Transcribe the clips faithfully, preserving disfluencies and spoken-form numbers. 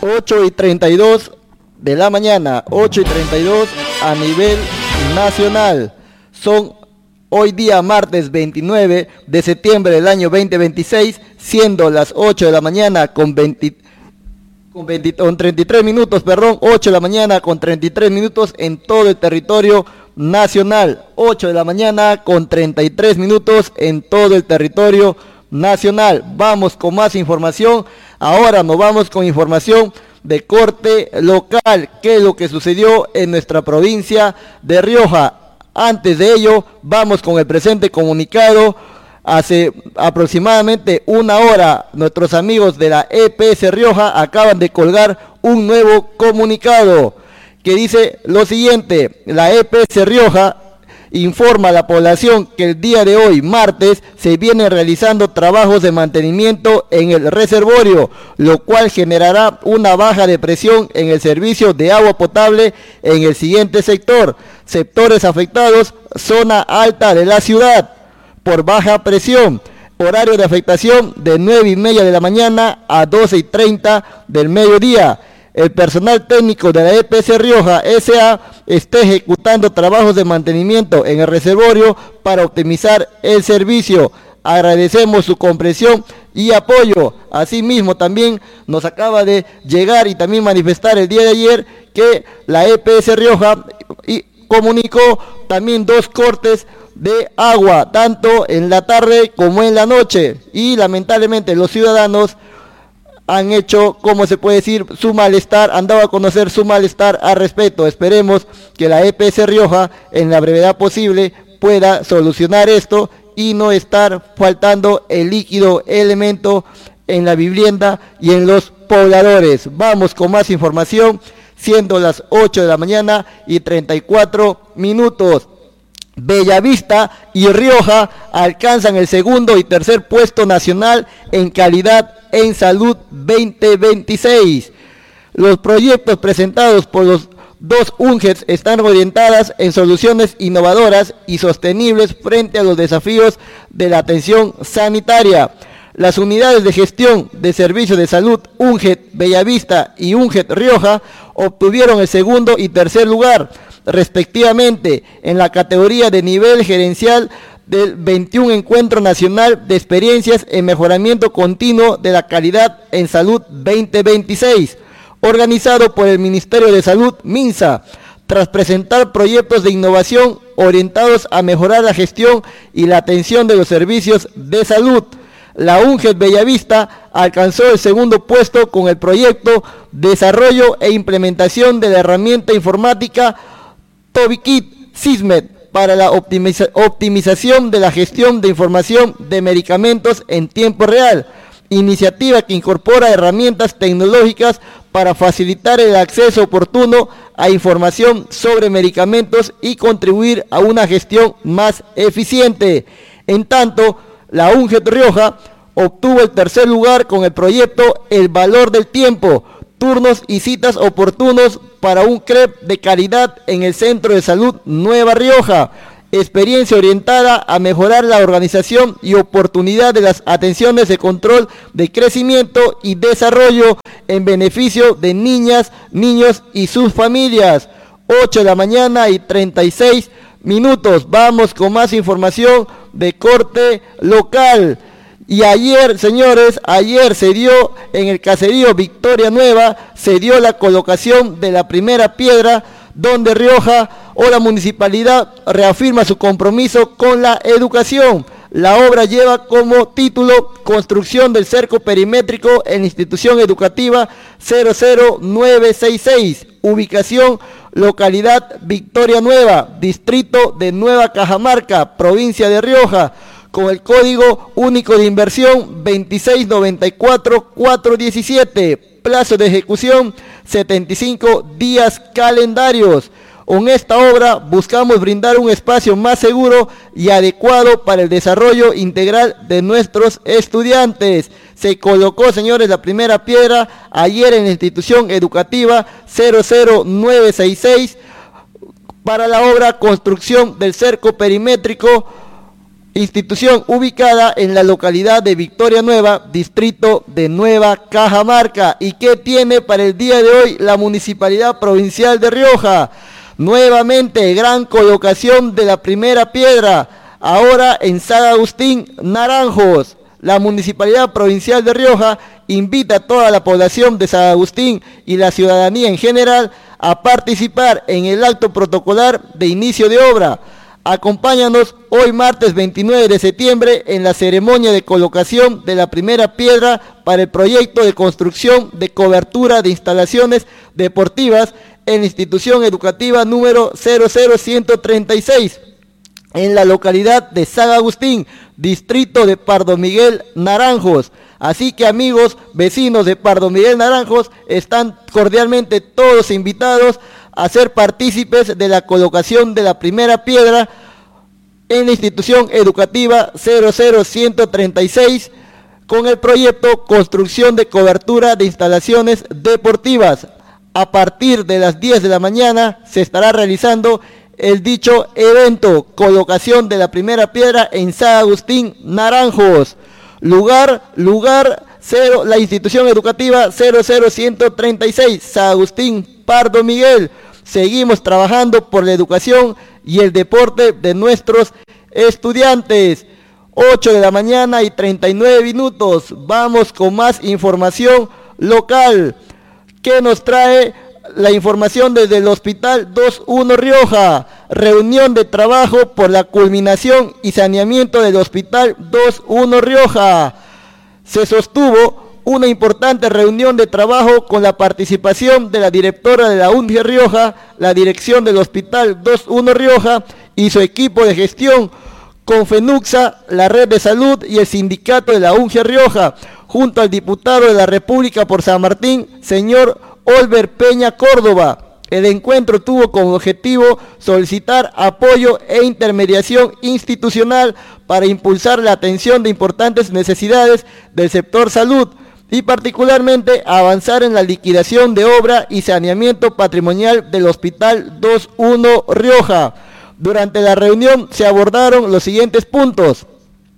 ocho y treinta y dos de la mañana, ocho y treinta y dos a nivel nacional. Son hoy día martes veintinueve de septiembre del año veinte veintiséis, siendo las ocho de la mañana con veinte, con, veinte, con treinta y tres minutos, perdón, ocho de la mañana con treinta y tres minutos en todo el territorio nacional, ocho de la mañana con treinta y tres minutos en todo el territorio nacional. Vamos con más información. Ahora nos vamos con información de corte local, qué es lo que sucedió en nuestra provincia de Rioja. Antes de ello, vamos con el presente comunicado. Hace aproximadamente una hora, nuestros amigos de la E P S Rioja acaban de colgar un nuevo comunicado que dice lo siguiente: la E P S Rioja informa a la población que el día de hoy, martes, se vienen realizando trabajos de mantenimiento en el reservorio, lo cual generará una baja de presión en el servicio de agua potable en el siguiente sector. Sectores afectados: zona alta de la ciudad, por baja presión. Horario de afectación de nueve y media de la mañana a doce y treinta del mediodía. El personal técnico de la E P S Rioja S A está ejecutando trabajos de mantenimiento en el reservorio para optimizar el servicio. Agradecemos su comprensión y apoyo. Asimismo, también nos acaba de llegar y también manifestar el día de ayer que la E P S Rioja comunicó también dos cortes de agua, tanto en la tarde como en la noche, y lamentablemente los ciudadanos han hecho, como se puede decir, su malestar, han dado a conocer su malestar al respecto. Esperemos que la E P S Rioja en la brevedad posible pueda solucionar esto y no estar faltando el líquido elemento en la vivienda y en los pobladores. Vamos con más información, siendo las ocho de la mañana y treinta y cuatro minutos. Bellavista y Rioja alcanzan el segundo y tercer puesto nacional en calidad en salud veinte veintiséis. Los proyectos presentados por los dos U N G E S están orientadas en soluciones innovadoras y sostenibles frente a los desafíos de la atención sanitaria. Las unidades de gestión de servicios de salud U N G E S Bellavista y U N G E S Rioja obtuvieron el segundo y tercer lugar, respectivamente, en la categoría de nivel gerencial del veintiuno Encuentro Nacional de Experiencias en Mejoramiento Continuo de la Calidad en Salud veinte veintiséis, organizado por el Ministerio de Salud, MINSA, tras presentar proyectos de innovación orientados a mejorar la gestión y la atención de los servicios de salud. La U N G E S Bellavista alcanzó el segundo puesto con el proyecto Desarrollo e Implementación de la Herramienta Informática TobiKit SISMED para la optimiza- optimización de la gestión de información de medicamentos en tiempo real, iniciativa que incorpora herramientas tecnológicas para facilitar el acceso oportuno a información sobre medicamentos y contribuir a una gestión más eficiente. En tanto, la U N G E S Rioja obtuvo el tercer lugar con el proyecto El Valor del Tiempo, turnos y citas oportunos para un C R E P de calidad en el Centro de Salud Nueva Rioja, experiencia orientada a mejorar la organización y oportunidad de las atenciones de control de crecimiento y desarrollo en beneficio de niñas, niños y sus familias. ocho de la mañana y treinta y seis minutos. Vamos con más información de corte local. Y ayer, señores, ayer se dio en el caserío Victoria Nueva, se dio la colocación de la primera piedra, donde Rioja o la municipalidad reafirma su compromiso con la educación. La obra lleva como título Construcción del cerco perimétrico en la institución educativa cero cero nueve seis seis, ubicación localidad Victoria Nueva, distrito de Nueva Cajamarca, provincia de Rioja, con el código único de inversión veintiséis noventa y cuatro cuatrocientos diecisiete, plazo de ejecución setenta y cinco días calendarios. Con esta obra buscamos brindar un espacio más seguro y adecuado para el desarrollo integral de nuestros estudiantes. Se colocó, señores, la primera piedra ayer en la institución educativa cero cero nueve seis seis para la obra Construcción del cerco perimétrico institución ubicada en la localidad de Victoria Nueva, distrito de Nueva Cajamarca. ¿Y qué tiene para el día de hoy la Municipalidad Provincial de Rioja? Nuevamente, gran colocación de la primera piedra, ahora en San Agustín Naranjos. La Municipalidad Provincial de Rioja invita a toda la población de San Agustín y la ciudadanía en general a participar en el acto protocolar de inicio de obra. Acompáñanos hoy martes veintinueve de septiembre en la ceremonia de colocación de la primera piedra para el proyecto de construcción de cobertura de instalaciones deportivas en la institución educativa número cero cero ciento treinta y seis. En la localidad de San Agustín, distrito de Pardo Miguel Naranjos. Así que amigos, vecinos de Pardo Miguel Naranjos, están cordialmente todos invitados a ser partícipes de la colocación de la primera piedra en la institución educativa cero cero ciento treinta y seis con el proyecto Construcción de Cobertura de Instalaciones Deportivas. A partir de las diez de la mañana se estará realizando el dicho evento, colocación de la primera piedra en San Agustín Naranjos. Lugar, lugar, cero, la institución educativa cero cero ciento treinta y seis, San Agustín Pardo Miguel. Seguimos trabajando por la educación y el deporte de nuestros estudiantes. ocho de la mañana y treinta y nueve minutos. Vamos con más información local. ¿Qué nos trae la información desde el Hospital dos uno Rioja? Reunión de trabajo por la culminación y saneamiento del Hospital dos uno Rioja. Se sostuvo una importante reunión de trabajo con la participación de la directora de la U N G Rioja, la dirección del Hospital dos uno Rioja y su equipo de gestión, con FENUCSA, la Red de Salud y el sindicato de la U N G Rioja, junto al diputado de la República por San Martín, señor Olver Peña Córdoba. El encuentro tuvo como objetivo solicitar apoyo e intermediación institucional para impulsar la atención de importantes necesidades del sector salud y particularmente avanzar en la liquidación de obra y saneamiento patrimonial del Hospital dos uno Rioja. Durante la reunión se abordaron los siguientes puntos.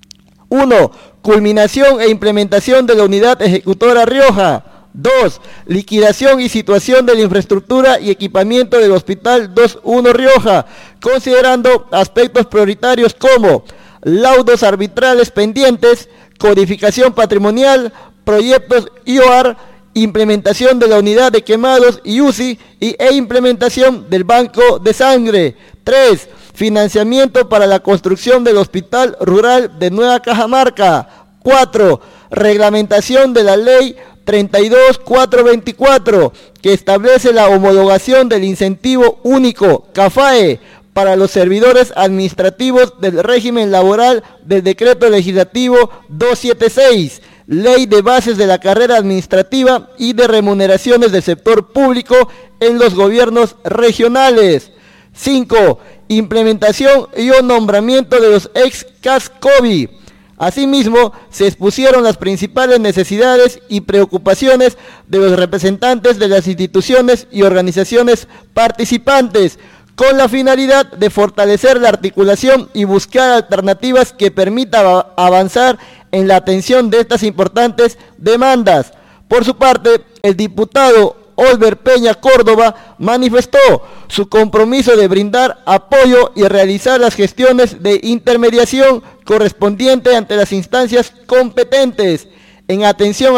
uno. Culminación e implementación de la Unidad Ejecutora Rioja. dos. Liquidación y situación de la infraestructura y equipamiento del Hospital dos uno Rioja, considerando aspectos prioritarios como laudos arbitrales pendientes, codificación patrimonial, proyectos I O A R, implementación de la unidad de quemados y U C I y, e implementación del banco de sangre. tres. Financiamiento para la construcción del Hospital Rural de Nueva Cajamarca. cuatro. Reglamentación de la ley treinta y dos mil cuatrocientos veinticuatro, que establece la homologación del incentivo único CAFAE para los servidores administrativos del régimen laboral del decreto legislativo doscientos setenta y seis, ley de bases de la carrera administrativa y de remuneraciones del sector público en los gobiernos regionales. cinco. Implementación y o nombramiento de los ex C A S COVID. Asimismo, se expusieron las principales necesidades y preocupaciones de los representantes de las instituciones y organizaciones participantes, con la finalidad de fortalecer la articulación y buscar alternativas que permitan avanzar en la atención de estas importantes demandas. Por su parte, el diputado Olver Peña Córdoba manifestó su compromiso de brindar apoyo y realizar las gestiones de intermediación correspondiente ante las instancias competentes en atención